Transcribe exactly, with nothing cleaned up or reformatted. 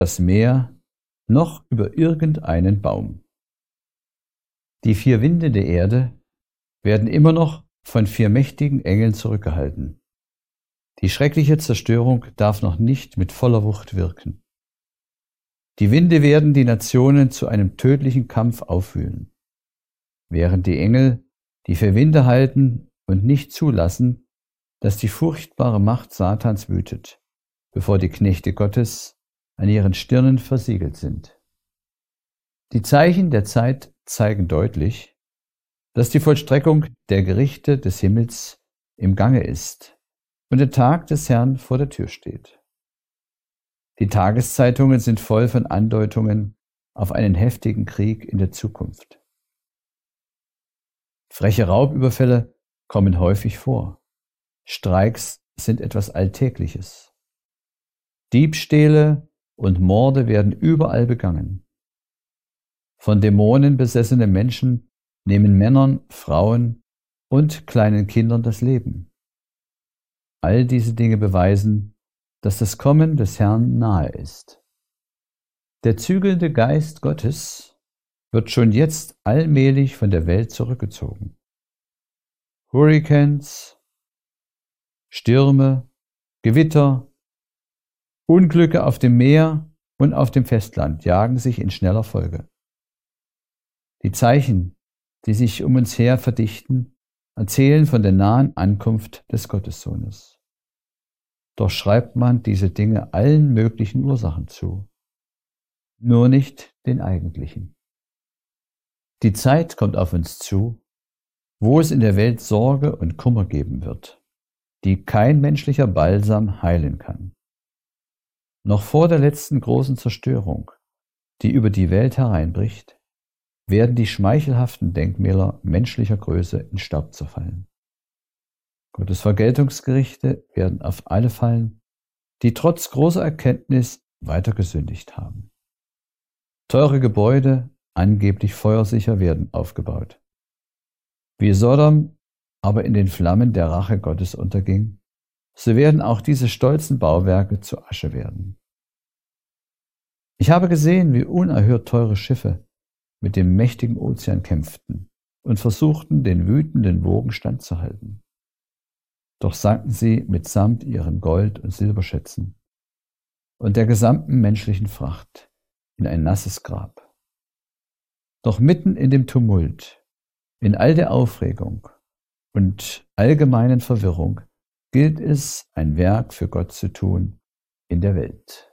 das Meer noch über irgendeinen Baum. Die vier Winde der Erde werden immer noch von vier mächtigen Engeln zurückgehalten. Die schreckliche Zerstörung darf noch nicht mit voller Wucht wirken. Die Winde werden die Nationen zu einem tödlichen Kampf aufwühlen, während die Engel die vier Winde halten und nicht zulassen, dass die furchtbare Macht Satans wütet, bevor die Knechte Gottes an ihren Stirnen versiegelt sind. Die Zeichen der Zeit zeigen deutlich, dass die Vollstreckung der Gerichte des Himmels im Gange ist und der Tag des Herrn vor der Tür steht. Die Tageszeitungen sind voll von Andeutungen auf einen heftigen Krieg in der Zukunft. Freche Raubüberfälle kommen häufig vor. Streiks sind etwas Alltägliches. Diebstähle und Morde werden überall begangen. Von Dämonen besessene Menschen nehmen Männern, Frauen und kleinen Kindern das Leben. All diese Dinge beweisen, dass das Kommen des Herrn nahe ist. Der zügelnde Geist Gottes wird schon jetzt allmählich von der Welt zurückgezogen. Hurrikans, Stürme, Gewitter, Unglücke auf dem Meer und auf dem Festland jagen sich in schneller Folge. Die Zeichen, die sich um uns her verdichten, erzählen von der nahen Ankunft des Gottessohnes. Doch schreibt man diese Dinge allen möglichen Ursachen zu, nur nicht den eigentlichen. Die Zeit kommt auf uns zu, wo es in der Welt Sorge und Kummer geben wird, die kein menschlicher Balsam heilen kann. Noch vor der letzten großen Zerstörung, die über die Welt hereinbricht, werden die schmeichelhaften Denkmäler menschlicher Größe in Staub zerfallen. Gottes Vergeltungsgerichte werden auf alle fallen, die trotz großer Erkenntnis weiter gesündigt haben. Teure Gebäude, angeblich feuersicher, werden aufgebaut. Wie Sodom aber in den Flammen der Rache Gottes unterging, so werden auch diese stolzen Bauwerke zu Asche werden. Ich habe gesehen, wie unerhört teure Schiffe mit dem mächtigen Ozean kämpften und versuchten, den wütenden Wogen standzuhalten. Doch sanken sie mitsamt ihren Gold- und Silberschätzen und der gesamten menschlichen Fracht in ein nasses Grab. Doch mitten in dem Tumult, in all der Aufregung und allgemeinen Verwirrung, gilt es, ein Werk für Gott zu tun in der Welt.